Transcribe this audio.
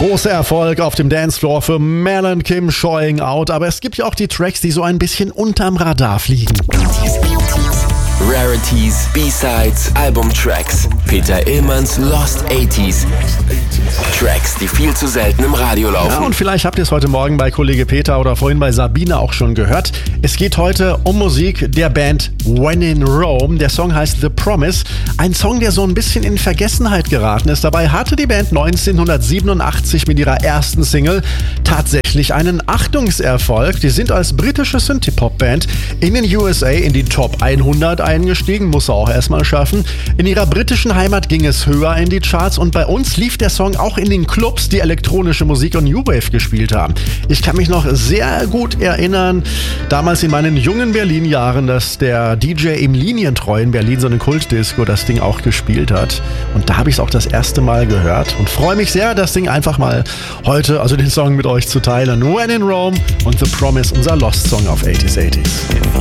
Großer Erfolg auf dem Dancefloor für Mel und Kim, Showing Out. Aber es gibt ja auch die Tracks, die so ein bisschen unterm Radar fliegen. Rarities, B-Sides, Albumtracks. Peter Illmanns Lost 80s. Tracks, die viel zu selten im Radio laufen. Ja, und vielleicht habt ihr es heute Morgen bei Kollege Peter oder vorhin bei Sabine auch schon gehört. Es geht heute um Musik der Band When in Rome. Der Song heißt The Promise. Ein Song, der so ein bisschen in Vergessenheit geraten ist. Dabei hatte die Band 1987 mit ihrer ersten Single tatsächlich einen Achtungserfolg. Die sind als britische Synthie-Pop-Band in den USA in die Top 100 eingestiegen, muss er auch erstmal schaffen. In ihrer britischen Heimat ging es höher in die Charts und bei uns lief der Song auch in den Clubs, die elektronische Musik und New Wave gespielt haben. Ich kann mich noch sehr gut erinnern, damals in meinen jungen Berlin-Jahren, dass der DJ im Linientreu in Berlin so eine Kultdisco das Ding auch gespielt hat. Und da habe ich es auch das erste Mal gehört und freue mich sehr, das Ding einfach mal heute, also den Song mit euch zu teilen. When in Rome und The Promise, unser Lost Song auf 80s.